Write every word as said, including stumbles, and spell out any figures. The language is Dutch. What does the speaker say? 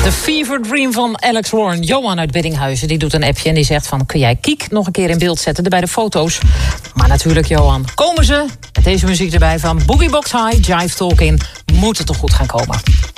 The Fever Dream van Alex Warren. Johan uit Biddinghuizen die doet een appje en die zegt van... kun jij Kiek nog een keer in beeld zetten bij de foto's? Maar natuurlijk, Johan, komen ze met deze muziek erbij van Boogie Box High, Jive Talking. Moet het toch goed gaan komen.